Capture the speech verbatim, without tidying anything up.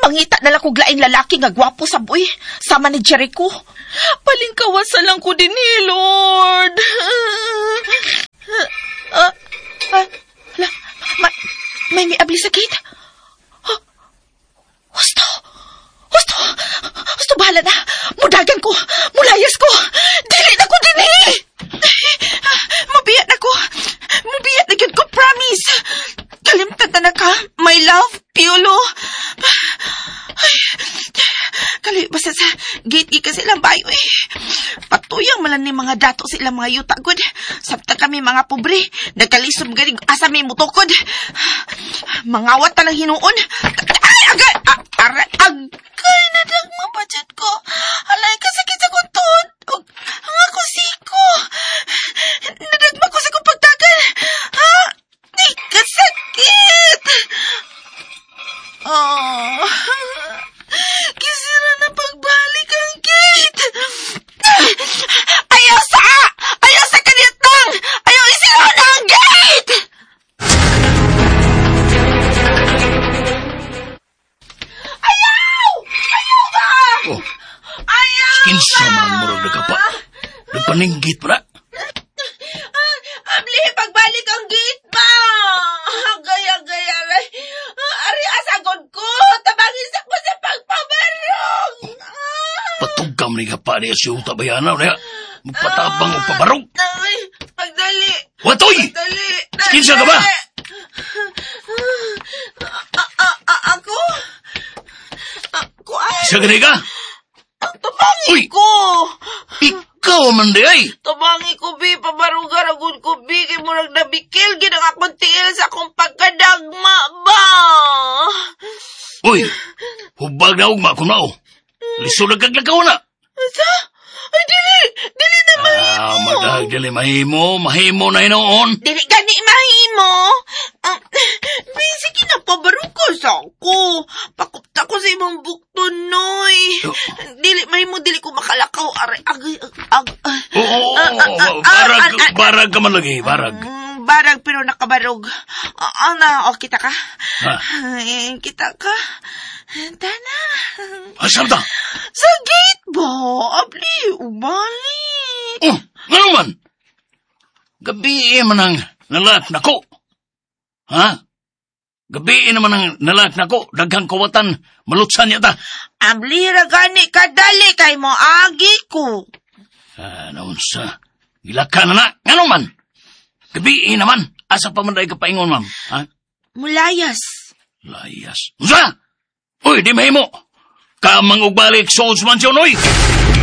Mapangita na lang kong laing lalaki nga gwapo sa buhay. Sama ni Jericho. Palingkawasan lang ko din ni Lord. Uh, uh, la, ma, may may abli sa gate. Huh? Husto! Husto! Husto, bahala na. Mudagan ko. Mulayas ko. Dili na ko din eh. Mabiyat na ko. Mabiyat na yun ko, promise. Kalimtan na ka, my love, Piolo. Ay, kali, basta sa gate ka silang bayo eh. Patuyang malan ni mga dato silang mga yuta good. Sabta kami mga pobre. Nagkalisod galing asa may mutokod. Mangawat talang hinuon. Ay, agay! Aray, agay! Nadagma budget ko. Alay, kasakit sa kuntod. Ang ako siko. Nadagma ko sa kong pagtagal. Ha? Di kasakit. Oh. Kisira na pagbalik ang gate. Ayaw sa! Ayaw sa kanitang! Ayaw isira na ang gate! Ayaw! Ayaw ba? Oh. Ayaw! Kinsa man murag na ka pa. Nagpaninggit pa na. Abli, pagbalik ang gate ba? Agay-agay, aray. Ari, asagod ko. Tabangin sa ko sa pagpabarong. Patugkam ni ka pa niya si Uta Bayana. Magpatabang o pabarong. Ay, pagdali. Watoy! Pagdali. Kinsa ka ba? A- a- a- ako? Ako ay... Isa ka ka? Tabangi Uy! ko. Ikaw man di ay. Tabangi ko, bi. Pabarugaragun ko, bi. Kaya mo lang nabikil. Ginang akong tiil sa akong pagkadagma ba? Uy! Hubag na ugma ko na o. Lisod na kaglakaw na. Asa? Ay, dili. Dili na mahimo. Ah, madag dili mahimo. Mahimo na hinoon. Dili gani mahimo. Um, sige na, pabarong ko sa ako. Pakupta ko sa imong bukton, noy. Oh. Dili mahimo, dili ko makalakaw. Aray, agay, ag... Oo, oo, oo. Barag, barag ka man lagi. Barag. Mm, barag pero nakabarog. Oo na, o kita ka. Ha? Ay, kita ka. Tana. Asam ta? Sa gate ba? Abli, ubali. Oh, ano man? Gabi man ang nalat na ko. Ha? Gabi naman ang nalat na ko. Daghang kawatan, malutsan niya ta. Abli, ragani kadali kay mo agi ko. Ano sa? Ilaka na na. Ano man? Gabi naman. Asa pa man dahi ka paingon, ma'am? Ha? Mulayas. Layas. Usa! Uy, di mahimo. Kamang ugbalik souls man siya, noy!